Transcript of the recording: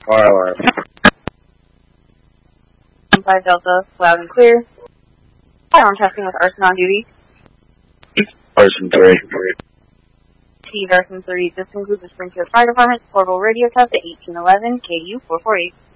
Fire alarm. 5 Delta, loud and clear. Firearm testing with Arson on duty. Arson 3. T Arson 3, this includes the Springfield Fire Department portable radio test at 1811 KU 448.